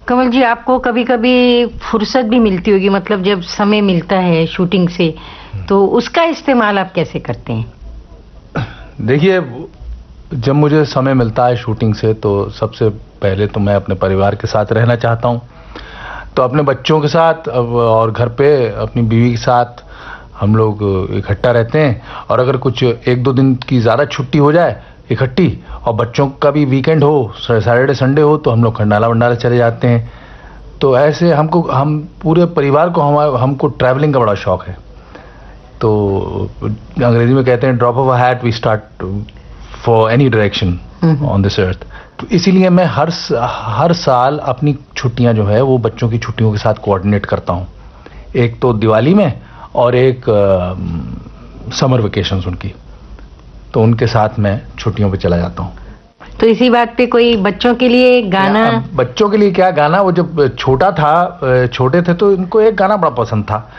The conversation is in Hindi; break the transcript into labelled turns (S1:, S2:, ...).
S1: कमल जी, आपको कभी-कभी फुर्सत भी मिलती होगी, मतलब जब समय मिलता है शूटिंग से, तो उसका इस्तेमाल आप कैसे करते हैं?
S2: देखिए, जब मुझे समय मिलता है शूटिंग से तो सबसे पहले तो मैं अपने परिवार के साथ रहना चाहता हूं। तो अपने बच्चों के साथ और घर पे अपनी बीवी के साथ हम लोग इकट्ठा रहते हैं। और अगर कुछ 1-2 दिन की ज़्यादा छुट्टी हो जाए इकट्ठी, और बच्चों का भी वीकेंड हो, सैटरडे संडे हो, तो हम लोग खंडाला वंडाला चले जाते हैं। तो ऐसे हम पूरे परिवार को हमको ट्रैवलिंग का बड़ा शौक है। तो अंग्रेजी में कहते हैं drop of a hat we start for any direction on this earth. तो इसीलिए मैं हर साल अपनी छुट्टियां जो है वो बच्चों की छुट्टियों के साथ कोऑर्डिनेट करता हूं। एक तो दिवाली में और एक समर वेकेशंस उनकी, तो उनके साथ मैं छुट्टियों पे चला जाता हूं।
S1: तो इसी बात पे कोई बच्चों के लिए गाना?
S2: बच्चों के लिए क्या गाना, वो जब छोटे थे तो इनको एक गाना बड़ा पसंद था।